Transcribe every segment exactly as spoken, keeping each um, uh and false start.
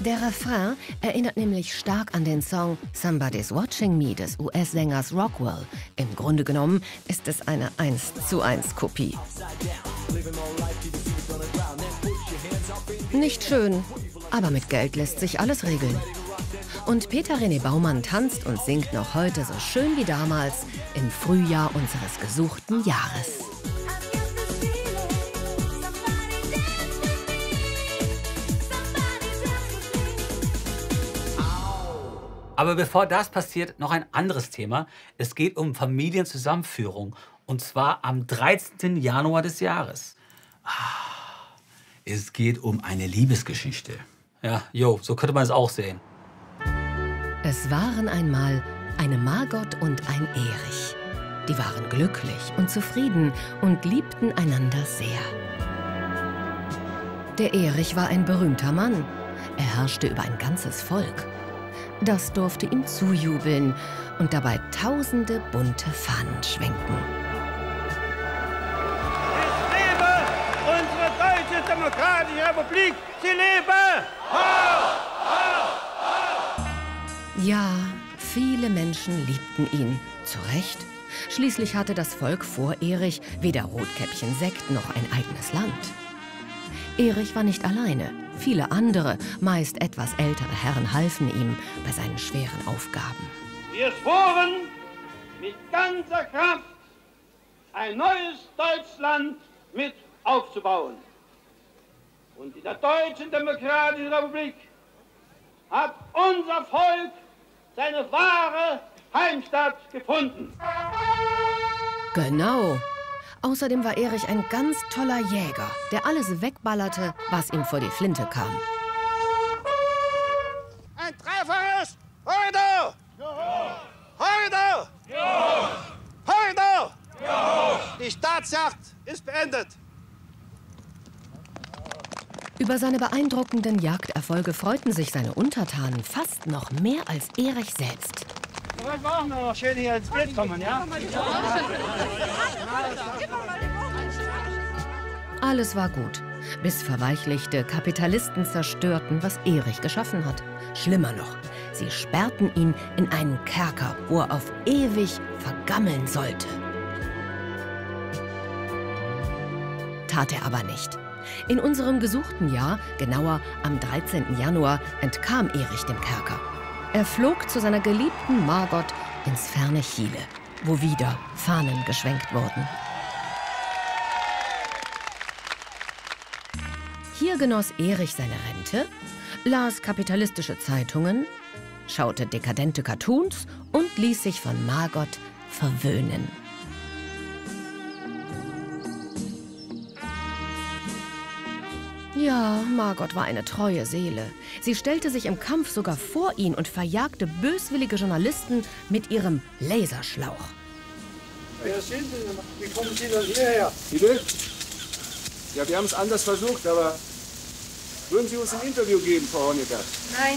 Der Refrain erinnert nämlich stark an den Song Somebody's Watching Me des U S-Sängers Rockwell. Im Grunde genommen ist es eine eins zu eins Kopie. Nicht schön, aber mit Geld lässt sich alles regeln. Und Peter René Baumann tanzt und singt noch heute so schön wie damals im Frühjahr unseres gesuchten Jahres. Aber bevor das passiert, noch ein anderes Thema. Es geht um Familienzusammenführung. Und zwar am dreizehnten Januar des Jahres. Ah, es geht um eine Liebesgeschichte. Ja, jo, so könnte man es auch sehen. Es waren einmal eine Margot und ein Erich. Die waren glücklich und zufrieden und liebten einander sehr. Der Erich war ein berühmter Mann. Er herrschte über ein ganzes Volk. Das durfte ihm zujubeln und dabei tausende bunte Fahnen schwenken. Es lebe unsere Deutsche Demokratische Republik! Sie lebe! Ho! Ho! Ho! Ja, viele Menschen liebten ihn. Zu Recht. Schließlich hatte das Volk vor Erich weder Rotkäppchen Sekt noch ein eigenes Land. Erich war nicht alleine. Viele andere, meist etwas ältere Herren halfen ihm bei seinen schweren Aufgaben. Wir schworen mit ganzer Kraft, ein neues Deutschland mit aufzubauen. Und in der Deutschen Demokratischen Republik hat unser Volk seine wahre Heimstatt gefunden. Genau. Außerdem war Erich ein ganz toller Jäger, der alles wegballerte, was ihm vor die Flinte kam. Ein dreifaches Horridor! Horridor! Horridor! Die Staatsjagd ist beendet. Über seine beeindruckenden Jagderfolge freuten sich seine Untertanen fast noch mehr als Erich selbst. Wir wollen auch noch schön hier ins Bild kommen, ja? Alles war gut, bis verweichlichte Kapitalisten zerstörten, was Erich geschaffen hat. Schlimmer noch, sie sperrten ihn in einen Kerker, wo er auf ewig vergammeln sollte. Tat er aber nicht. In unserem gesuchten Jahr, genauer am dreizehnten Januar, entkam Erich dem Kerker. Er flog zu seiner geliebten Margot ins ferne Chile, wo wieder Fahnen geschwenkt wurden. Hier genoss Erich seine Rente, las kapitalistische Zeitungen, schaute dekadente Cartoons und ließ sich von Margot verwöhnen. Ja, Margot war eine treue Seele. Sie stellte sich im Kampf sogar vor ihn und verjagte böswillige Journalisten mit ihrem Laserschlauch. Wer sind Sie denn? Wie kommen Sie denn hierher? Bitte? Ja, wir haben es anders versucht, aber würden Sie uns ein Interview geben, Frau Honecker? Nein.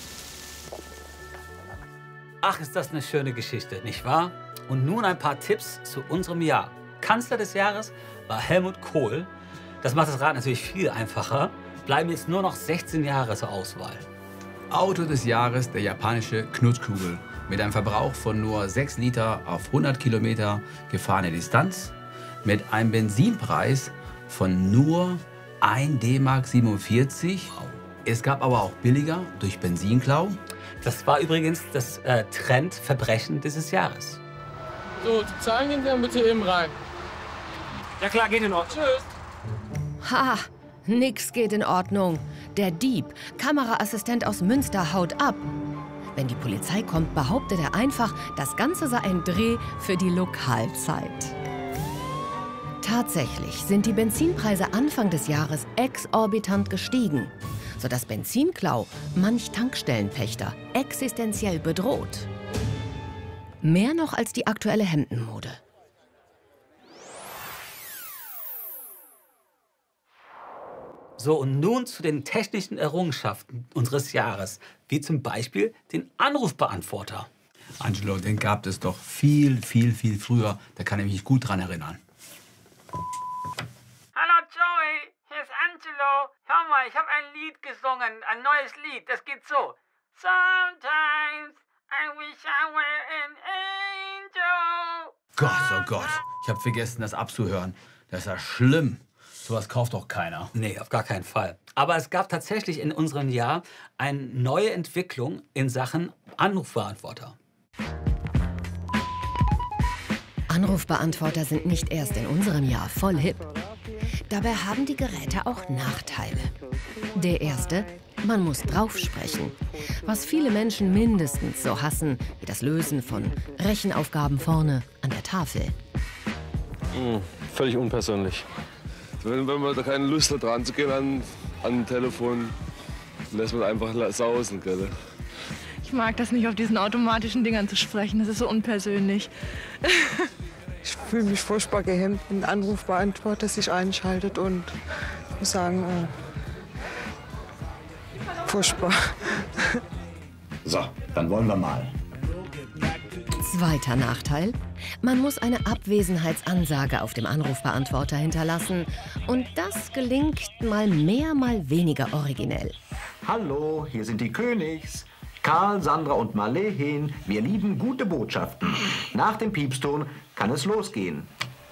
Ach, ist das eine schöne Geschichte, nicht wahr? Und nun ein paar Tipps zu unserem Jahr. Kanzler des Jahres war Helmut Kohl. Das macht das Rad natürlich viel einfacher. Bleiben jetzt nur noch sechzehn Jahre zur Auswahl. Auto des Jahres, der japanische Knutkugel. Mit einem Verbrauch von nur sechs Liter auf hundert Kilometer gefahrene Distanz. Mit einem Benzinpreis von nur ein D Mark siebenundvierzig. Es gab aber auch billiger durch Benzinklau. Das war übrigens das äh, Trendverbrechen dieses Jahres. So, die Zahlen gehen dann bitte eben rein. Ja klar, geht in Ordnung. Tschüss. Ha, nix geht in Ordnung. Der Dieb, Kameraassistent aus Münster, haut ab. Wenn die Polizei kommt, behauptet er einfach, das Ganze sei ein Dreh für die Lokalzeit. Tatsächlich sind die Benzinpreise Anfang des Jahres exorbitant gestiegen, sodass Benzinklau manch Tankstellenpächter existenziell bedroht. Mehr noch als die aktuelle Hemdenmode. So, und nun zu den technischen Errungenschaften unseres Jahres, wie zum Beispiel den Anrufbeantworter. Angelo, den gab es doch viel, viel, viel früher. Da kann ich mich gut dran erinnern. Hallo Joey, hier ist Angelo. Hör mal, ich habe ein Lied gesungen, ein neues Lied. Das geht so. Sometimes I wish I were an angel. Gott, oh Gott. Ich habe vergessen, das abzuhören. Das ist ja schlimm. Sowas kauft doch keiner. Nee, auf gar keinen Fall. Aber es gab tatsächlich in unserem Jahr eine neue Entwicklung in Sachen Anrufbeantworter. Anrufbeantworter sind nicht erst in unserem Jahr voll hip. Dabei haben die Geräte auch Nachteile. Der erste: man muss drauf sprechen, was viele Menschen mindestens so hassen wie das Lösen von Rechenaufgaben vorne an der Tafel. Mm, völlig unpersönlich. Wenn, wenn man da keine Lust hat, dran zu gehen an, an ein Telefon, lässt man einfach sausen. Gell? Ich mag das nicht, auf diesen automatischen Dingern zu sprechen. Das ist so unpersönlich. Ich fühle mich furchtbar gehemmt, wenn ein Anrufbeantworter sich einschaltet und ich muss sagen, äh, furchtbar. So, dann wollen wir mal. Zweiter Nachteil: man muss eine Abwesenheitsansage auf dem Anrufbeantworter hinterlassen. Und das gelingt mal mehr, mal weniger originell. Hallo, hier sind die Königs. Karl, Sandra und Marleen. Wir lieben gute Botschaften. Nach dem Piepston kann es losgehen.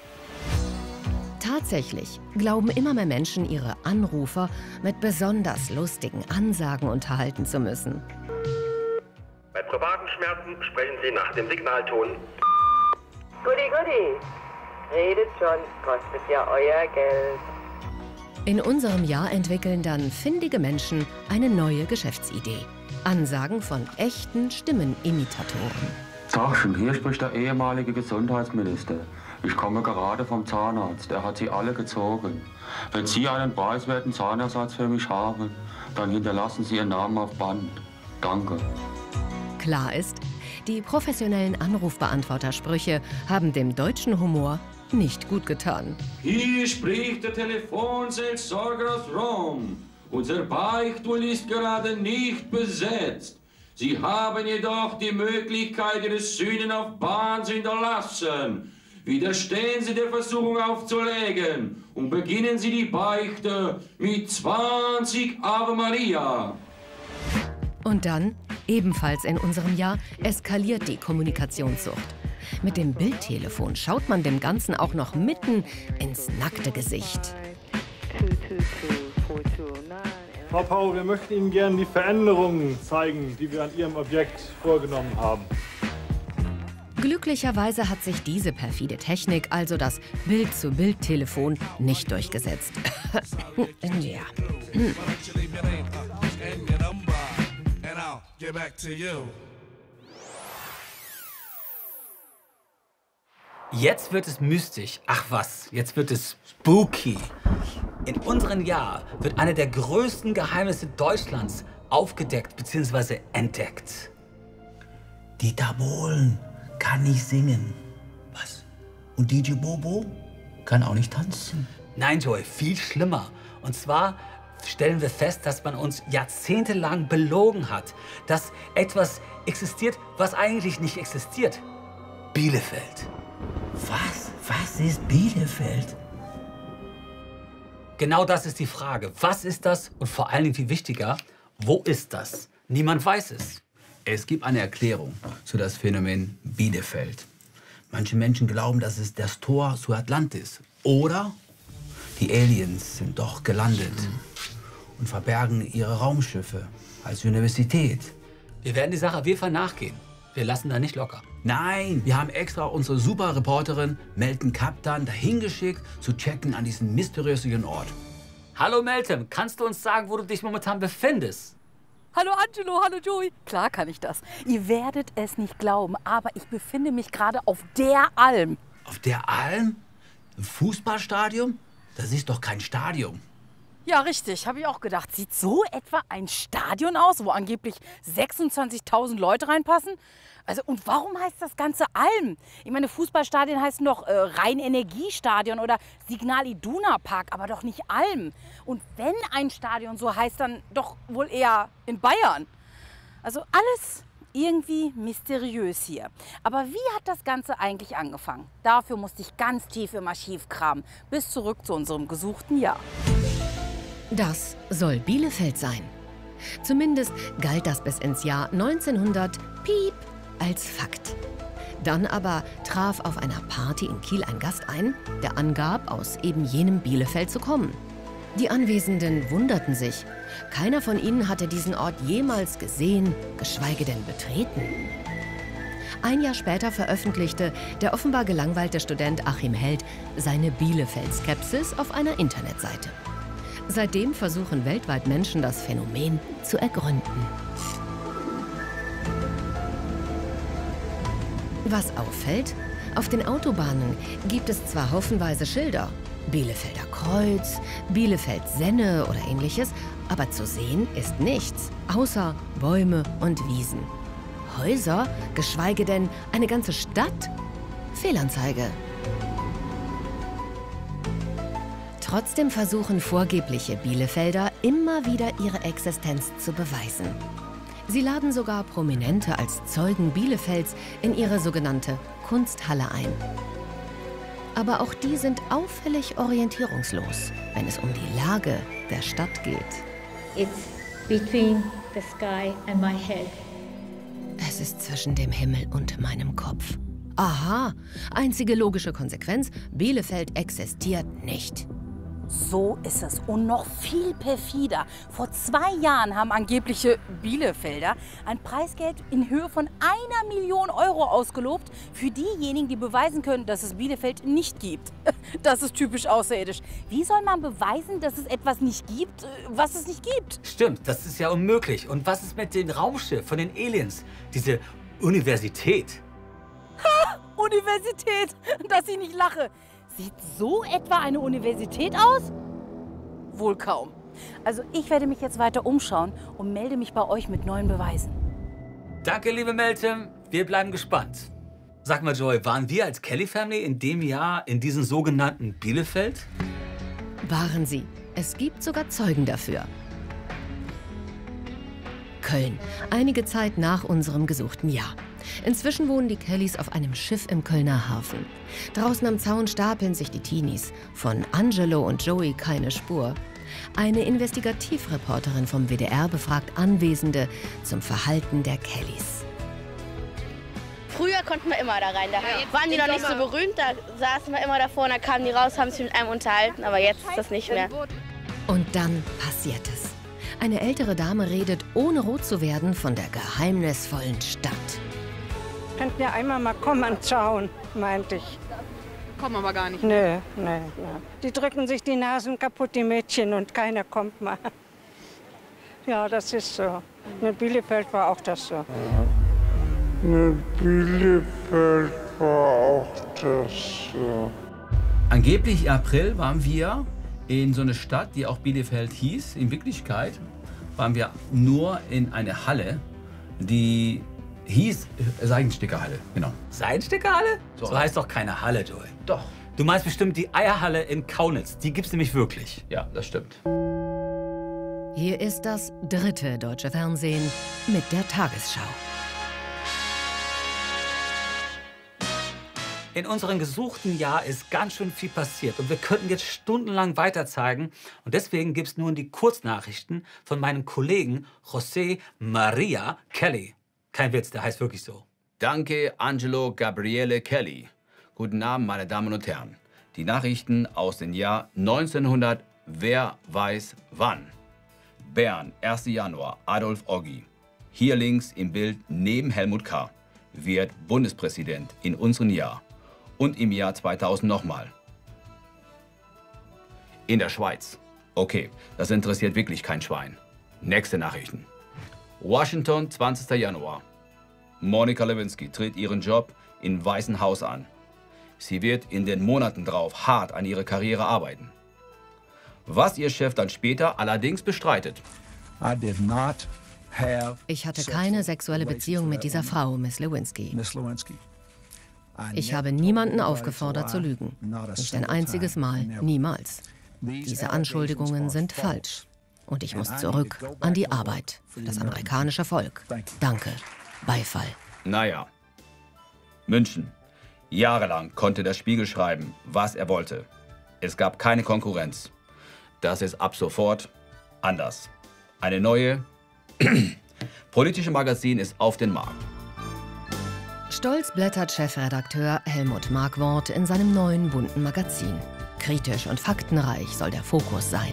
Tatsächlich glauben immer mehr Menschen, ihre Anrufer mit besonders lustigen Ansagen unterhalten zu müssen. Bei privaten Schmerzen sprechen Sie nach dem Signalton. Goody, goody. Redet schon, kostet ja euer Geld. In unserem Jahr entwickeln dann findige Menschen eine neue Geschäftsidee. Ansagen von echten Stimmenimitatoren. Tagchen, hier spricht der ehemalige Gesundheitsminister. Ich komme gerade vom Zahnarzt. Er hat sie alle gezogen. Wenn Sie einen preiswerten Zahnersatz für mich haben, dann hinterlassen Sie Ihren Namen auf Band. Danke. Klar ist, die professionellen Anrufbeantwortersprüche haben dem deutschen Humor nicht gut getan. Hier spricht der Telefonseelsorger aus Rom. Unser Beichtstuhl ist gerade nicht besetzt. Sie haben jedoch die Möglichkeit, Ihre Sünden auf Bahn zu hinterlassen. Widerstehen Sie der Versuchung aufzulegen und beginnen Sie die Beichte mit zwanzig Ave Maria. Und dann, ebenfalls in unserem Jahr, eskaliert die Kommunikationssucht. Mit dem Bildtelefon schaut man dem Ganzen auch noch mitten ins nackte Gesicht. Frau Pau, wir möchten Ihnen gerne die Veränderungen zeigen, die wir an Ihrem Objekt vorgenommen haben. Glücklicherweise hat sich diese perfide Technik, also das Bild-zu-Bild-Telefon, nicht durchgesetzt. Ja. Jetzt wird es mystisch. Ach was, jetzt wird es spooky. In unserem Jahr wird eine der größten Geheimnisse Deutschlands aufgedeckt bzw. entdeckt. Dieter Bohlen kann nicht singen. Was? Und D J Bobo kann auch nicht tanzen. Nein, Joey, viel schlimmer. Und zwar stellen wir fest, dass man uns jahrzehntelang belogen hat, dass etwas existiert, was eigentlich nicht existiert. Bielefeld. Was? Was ist Bielefeld? Genau das ist die Frage. Was ist das? Und vor allen Dingen viel wichtiger, wo ist das? Niemand weiß es. Es gibt eine Erklärung zu das Phänomen Bielefeld. Manche Menschen glauben, dass es das Tor zu Atlantis. Oder die Aliens sind doch gelandet und verbergen ihre Raumschiffe als Universität. Wir werden die Sache auf jeden Fall nachgehen. Wir lassen da nicht locker. Nein, wir haben extra unsere super Reporterin Melton Kaptan dahin geschickt, zu checken an diesen mysteriösen Ort. Hallo Melton, kannst du uns sagen, wo du dich momentan befindest? Hallo Angelo, hallo Joey. Klar kann ich das. Ihr werdet es nicht glauben, aber ich befinde mich gerade auf der Alm. Auf der Alm? Ein Fußballstadion? Das ist doch kein Stadion. Ja, richtig, habe ich auch gedacht. Sieht so etwa ein Stadion aus, wo angeblich sechsundzwanzigtausend Leute reinpassen? Also, und warum heißt das Ganze Alm? Ich meine, Fußballstadien heißen doch äh, Rhein-Energiestadion oder Signal Iduna Park, aber doch nicht Alm. Und wenn ein Stadion so heißt, dann doch wohl eher in Bayern. Also alles irgendwie mysteriös hier. Aber wie hat das Ganze eigentlich angefangen? Dafür musste ich ganz tief im Archiv kramen, bis zurück zu unserem gesuchten Jahr. Das soll Bielefeld sein. Zumindest galt das bis ins Jahr neunzehnhundert piep als Fakt. Dann aber traf auf einer Party in Kiel ein Gast ein, der angab, aus eben jenem Bielefeld zu kommen. Die Anwesenden wunderten sich. Keiner von ihnen hatte diesen Ort jemals gesehen, geschweige denn betreten. Ein Jahr später veröffentlichte der offenbar gelangweilte Student Achim Held seine Bielefeld-Skepsis auf einer Internetseite. Seitdem versuchen weltweit Menschen, das Phänomen zu ergründen. Was auffällt? Auf den Autobahnen gibt es zwar haufenweise Schilder, Bielefelder Kreuz, Bielefeld-Senne oder ähnliches, aber zu sehen ist nichts, außer Bäume und Wiesen. Häuser, geschweige denn eine ganze Stadt? Fehlanzeige. Trotzdem versuchen vorgebliche Bielefelder immer wieder ihre Existenz zu beweisen. Sie laden sogar Prominente als Zeugen Bielefelds in ihre sogenannte Kunsthalle ein. Aber auch die sind auffällig orientierungslos, wenn es um die Lage der Stadt geht. It's between the sky and my head. Es ist zwischen dem Himmel und meinem Kopf. Aha, einzige logische Konsequenz, Bielefeld existiert nicht. So ist es und noch viel perfider. Vor zwei Jahren haben angebliche Bielefelder ein Preisgeld in Höhe von einer Million Euro ausgelobt für diejenigen, die beweisen können, dass es Bielefeld nicht gibt. Das ist typisch außerirdisch. Wie soll man beweisen, dass es etwas nicht gibt, was es nicht gibt? Stimmt, das ist ja unmöglich. Und was ist mit dem Raumschiff von den Aliens? Diese Universität. Ha! Universität! Dass ich nicht lache. Sieht so etwa eine Universität aus? Wohl kaum. Also ich werde mich jetzt weiter umschauen und melde mich bei euch mit neuen Beweisen. Danke, liebe Meltem. Wir bleiben gespannt. Sag mal, Joy, waren wir als Kelly Family in dem Jahr in diesem sogenannten Bielefeld? Waren sie. Es gibt sogar Zeugen dafür. Köln, einige Zeit nach unserem gesuchten Jahr. Inzwischen wohnen die Kellys auf einem Schiff im Kölner Hafen. Draußen am Zaun stapeln sich die Teenies. Von Angelo und Joey keine Spur. Eine Investigativreporterin vom W D R befragt Anwesende zum Verhalten der Kellys. Früher konnten wir immer da rein. Da waren die noch nicht so berühmt, da saßen wir immer davor und da kamen die raus, haben sich mit einem unterhalten. Aber jetzt ist das nicht mehr. Und dann passiert es. Eine ältere Dame redet, ohne rot zu werden, von der geheimnisvollen Stadt. Könnten ja einmal mal kommen und schauen, meinte ich. Kommen aber gar nicht. Nö, nö, nö. Die drücken sich die Nasen kaputt, die Mädchen, und keiner kommt mal. Ja, das ist so. In Bielefeld war auch das so. In Bielefeld war auch das so. Angeblich im April waren wir in so einer Stadt, die auch Bielefeld hieß. In Wirklichkeit waren wir nur in einer Halle, die hieß Seidenstickerhalle, genau. Seidenstickerhalle? So, so heißt doch keine Halle, Joey. Doch. Du meinst bestimmt die Eierhalle in Kaunitz. Die gibt's nämlich wirklich. Ja, das stimmt. Hier ist das dritte deutsche Fernsehen mit der Tagesschau. In unserem gesuchten Jahr ist ganz schön viel passiert und wir könnten jetzt stundenlang weiter zeigen. Und deswegen gibt es nun die Kurznachrichten von meinem Kollegen José Maria Kelly. Kein Witz, der heißt wirklich so. Danke, Angelo Gabriele Kelly. Guten Abend, meine Damen und Herren. Die Nachrichten aus dem Jahr neunzehnhundert, wer weiß wann. Bern, erster Januar, Adolf Oggi. Hier links im Bild neben Helmut K. wird Bundespräsident in unserem Jahr. Und im Jahr zweitausend nochmal. In der Schweiz. Okay, das interessiert wirklich kein Schwein. Nächste Nachrichten. Washington, zwanzigster Januar. Monica Lewinsky tritt ihren Job im Weißen Haus an. Sie wird in den Monaten drauf hart an ihrer Karriere arbeiten. Was ihr Chef dann später allerdings bestreitet. I did not have ich hatte keine sexuelle Beziehung mit dieser Frau, Miss Lewinsky. Ich habe niemanden aufgefordert zu lügen. Nicht ein einziges Mal, niemals. Diese Anschuldigungen sind falsch. Und ich muss zurück an die Arbeit für das amerikanische Volk. Danke. Beifall. Naja. München. Jahrelang konnte der Spiegel schreiben, was er wollte. Es gab keine Konkurrenz. Das ist ab sofort anders. Eine neue politische Magazin ist auf den Markt. Stolz blättert Chefredakteur Helmut Markwort in seinem neuen bunten Magazin. Kritisch und faktenreich soll der Fokus sein.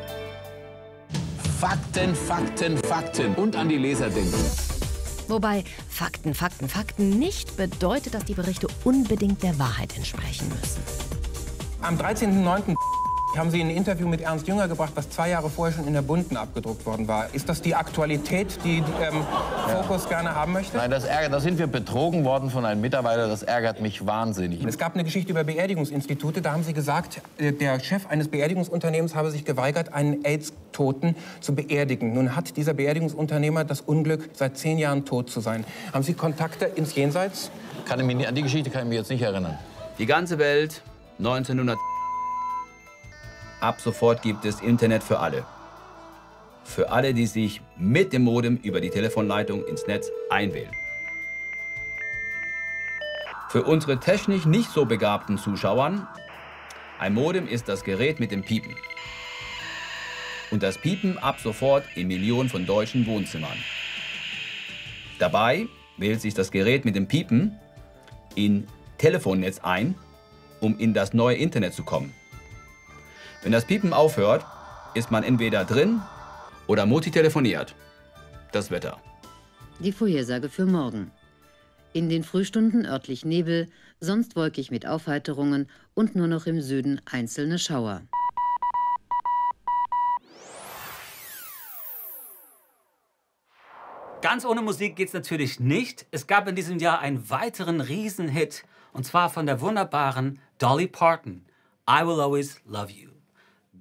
Fakten, Fakten, Fakten und an die Leser denken. Wobei Fakten, Fakten, Fakten nicht bedeutet, dass die Berichte unbedingt der Wahrheit entsprechen müssen. Am dreizehnten neunten haben Sie ein Interview mit Ernst Jünger gebracht, das zwei Jahre vorher schon in der Bunten abgedruckt worden war. Ist das die Aktualität, die ähm, Fokus ja. gerne haben möchte? Nein, das ärgert. Da sind wir betrogen worden von einem Mitarbeiter. Das ärgert mich wahnsinnig. Es gab eine Geschichte über Beerdigungsinstitute. Da haben Sie gesagt, der Chef eines Beerdigungsunternehmens habe sich geweigert, einen AIDS-Toten zu beerdigen. Nun hat dieser Beerdigungsunternehmer das Unglück, seit zehn Jahren tot zu sein. Haben Sie Kontakte ins Jenseits? Kann ich mich, an die Geschichte kann ich mich jetzt nicht erinnern. Die ganze Welt, neunzehnhundert. Ab sofort gibt es Internet für alle. Für alle, die sich mit dem Modem über die Telefonleitung ins Netz einwählen. Für unsere technisch nicht so begabten Zuschauern, ein Modem ist das Gerät mit dem Piepen. Und das Piepen ab sofort in Millionen von deutschen Wohnzimmern. Dabei wählt sich das Gerät mit dem Piepen in Telefonnetz ein, um in das neue Internet zu kommen. Wenn das Piepen aufhört, ist man entweder drin oder Mutti telefoniert. Das Wetter. Die Vorhersage für morgen. In den Frühstunden örtlich Nebel, sonst wolkig mit Aufheiterungen und nur noch im Süden einzelne Schauer. Ganz ohne Musik geht's natürlich nicht. Es gab in diesem Jahr einen weiteren Riesenhit, und zwar von der wunderbaren Dolly Parton. I Will Always Love You.